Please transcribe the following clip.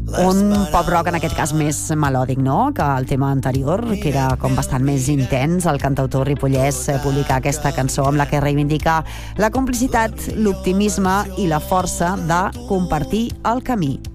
Un pop rock, en aquest cas, més melòdic, no?, que el tema anterior, que era com bastant més intens. El cantautor ripollès publica aquesta cançó amb la que reivindica la complicitat, l'optimisme i la força de compartir el camí.